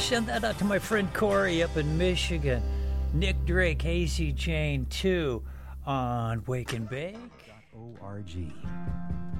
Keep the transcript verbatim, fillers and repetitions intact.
send that out to my friend Corey up in Michigan. Nick Drake, Casey Jane two on Wake and Bake. O R G.